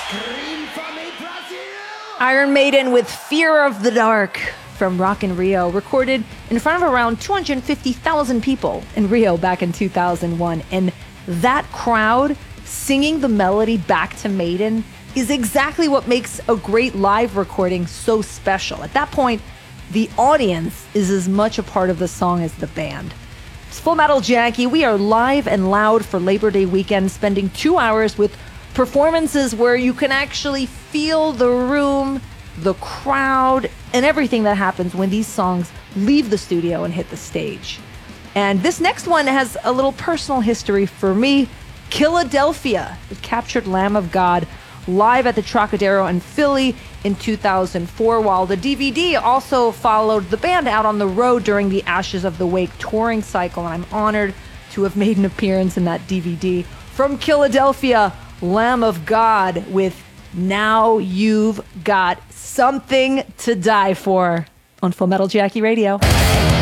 Iron Maiden with Fear of the Dark from Rock in Rio, recorded in front of around 250,000 people in Rio back in 2001. And that crowd singing the melody back to Maiden is exactly what makes a great live recording so special. At that point, the audience is as much a part of the song as the band. It's Full Metal Jackie. We are live and loud for Labor Day weekend, spending 2 hours with performances where you can actually feel the room, the crowd, and everything that happens when these songs leave the studio and hit the stage. And this next one has a little personal history for me. Philadelphia, it captured Lamb of God live at the Trocadero in Philly in 2004, while the DVD also followed the band out on the road during the Ashes of the Wake touring cycle, and I'm honored to have made an appearance in that DVD. From Philadelphia, Lamb of God with Now You've Got Something to Die For on Full Metal Jackie Radio.